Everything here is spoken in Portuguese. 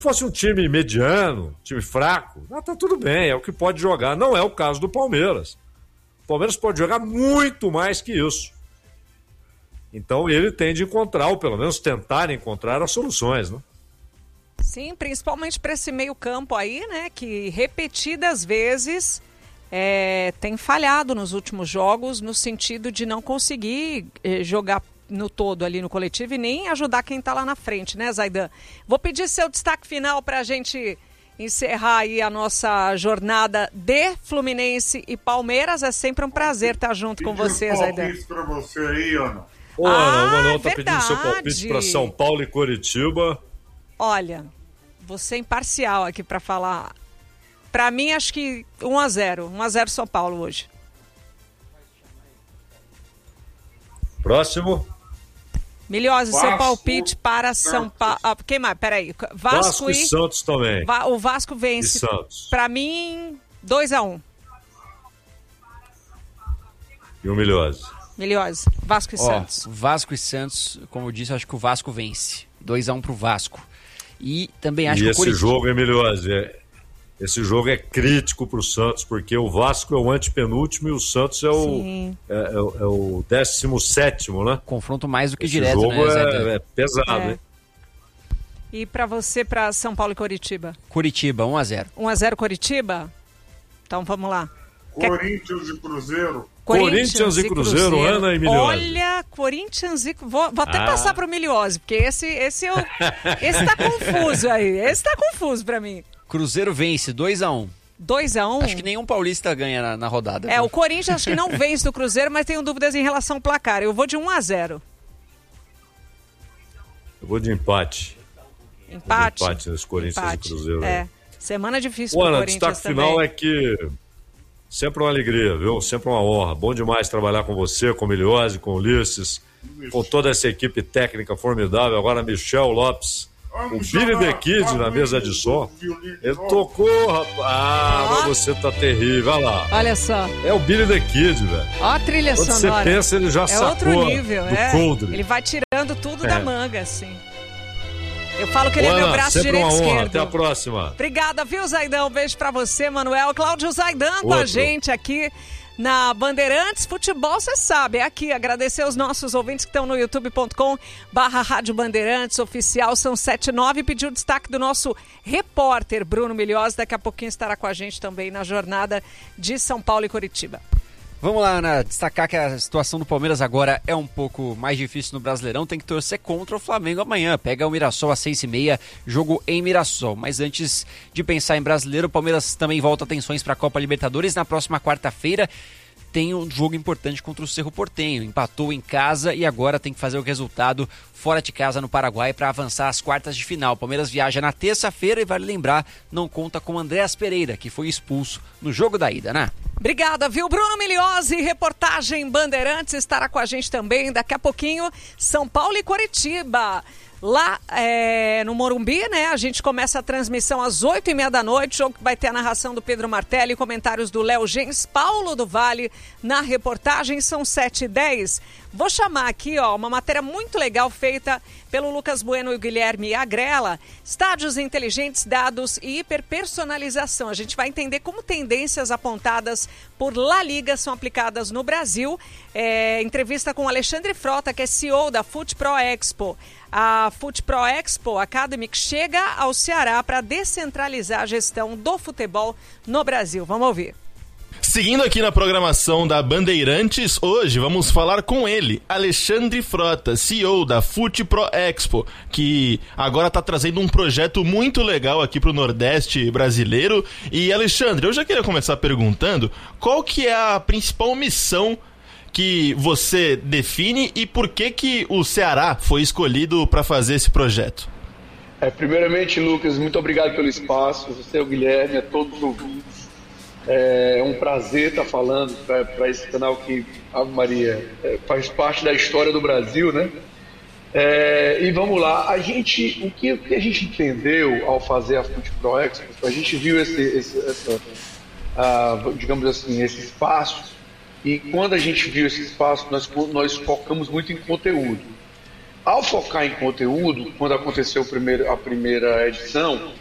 fosse um time mediano, time fraco, tá tudo bem, é o que pode jogar. Não é o caso do Palmeiras. O Palmeiras pode jogar muito mais que isso. Então ele tem de encontrar, ou pelo menos tentar encontrar as soluções, né? Sim, principalmente para esse meio campo aí, né, que repetidas vezes tem falhado nos últimos jogos, no sentido de não conseguir jogar no todo ali no coletivo e nem ajudar quem está lá na frente, né, Zaidan? Vou pedir seu destaque final para a gente encerrar aí a nossa jornada de Fluminense e Palmeiras. É sempre um prazer estar junto com você, Zaidan. Palpite para você aí, Ana. Ô, Ana, o Manuel tá pedindo seu palpite para São Paulo e Coritiba. Olha, vou ser imparcial aqui para falar. Para mim, acho que 1-0. 1-0 São Paulo hoje. Próximo. Milhose, seu palpite para São Paulo. Quem mais? Peraí. Vasco e Santos também. O Vasco vence. Para mim, 2-1. E o Milhose? Milhose, Vasco e Santos. Vasco e Santos, como eu disse, acho que o Vasco vence. 2-1 pro Vasco. E também acho que o esse jogo, Emiliosi, esse jogo é crítico pro Santos, porque o Vasco é o antepenúltimo e o Santos é o 17º, né? Confronto mais do que esse direto, jogo, né? É pesado, hein? E para você, para São Paulo e Coritiba? Curitiba, 1-0. 1-0 Coritiba? Então vamos lá. Corinthians e Cruzeiro. Corinthians e Cruzeiro, Ana e Milhose. Olha, Corinthians e... Vou até passar pro Milhose, porque esse tá confuso aí. Esse tá confuso pra mim. Cruzeiro vence, 2-1. 2-1? Acho que nenhum paulista ganha na rodada. O Corinthians acho que não vence do Cruzeiro, mas tenho dúvidas em relação ao placar. Eu vou de 1-0. Eu vou de empate. Empate? Empate nos Corinthians e Cruzeiro. Semana difícil pro Corinthians também. O destaque final é que... Sempre uma alegria, viu? Sempre uma honra. Bom demais trabalhar com você, com o Milhose, com o Ulisses, com toda essa equipe técnica formidável. Agora Michel Lopes, o Billy the Kid na mesa de som. Ele tocou, rapaz. Mas você tá terrível, olha lá. Olha só. É o Billy the Kid, velho. Ó a trilha sonora. Quando você pensa, ele já sacou outro nível, do coldre. Ele vai tirando tudo da manga, assim. Eu falo que ele é meu braço direito e esquerdo. Até a próxima. Obrigada, viu, Zaidan? Um beijo pra você, Manuel. Cláudio Zaidan com a gente aqui na Bandeirantes. Futebol, você sabe, é aqui. Agradecer os nossos ouvintes que estão no youtube.com/Rádio Bandeirantes Oficial. São 7h09. Pediu o destaque do nosso repórter Bruno Milhose. Daqui a pouquinho estará com a gente também na jornada de São Paulo e Coritiba. Vamos lá, Ana, destacar que a situação do Palmeiras agora é um pouco mais difícil no Brasileirão, tem que torcer contra o Flamengo amanhã, pega o Mirassol às 6h30, jogo em Mirassol. Mas antes de pensar em Brasileiro, o Palmeiras também volta atenções para a Copa Libertadores na próxima quarta-feira. Tem um jogo importante contra o Cerro Porteño, empatou em casa e agora tem que fazer o resultado fora de casa no Paraguai para avançar às quartas de final. O Palmeiras viaja na terça-feira e vale lembrar, não conta com Andréas Pereira, que foi expulso no jogo da ida, né? Obrigada, viu? Bruno Milhose, reportagem Bandeirantes, estará com a gente também daqui a pouquinho. São Paulo e Coritiba. Lá no Morumbi, né? A gente começa a transmissão às 8h30 da noite. Jogo que vai ter a narração do Pedro Martelli, comentários do Léo Gens, Paulo do Vale na reportagem. São 7h10. Vou chamar aqui, uma matéria muito legal feita pelo Lucas Bueno e o Guilherme Agrela. Estádios inteligentes, dados e hiperpersonalização. A gente vai entender como tendências apontadas por La Liga são aplicadas no Brasil. Entrevista com Alexandre Frota, que é CEO da Fute Pro Expo. A Fute Pro Expo Academy chega ao Ceará para descentralizar a gestão do futebol no Brasil. Vamos ouvir. Seguindo aqui na programação da Bandeirantes, hoje vamos falar com ele, Alexandre Frota, CEO da Fute Pro Expo, que agora está trazendo um projeto muito legal aqui para o Nordeste brasileiro. E Alexandre, eu já queria começar perguntando qual que é a principal missão que você define e por que o Ceará foi escolhido para fazer esse projeto? Primeiramente, Lucas, muito obrigado pelo espaço, você, o Guilherme, a todos os ouvintes. É um prazer estar falando para esse canal que, Ave Maria, faz parte da história do Brasil, né? E vamos lá, o que a gente entendeu ao fazer a Fute Pro Expo, a gente viu digamos assim, esse espaço, e quando a gente viu esse espaço, nós focamos muito em conteúdo. Ao focar em conteúdo, quando aconteceu a primeira edição,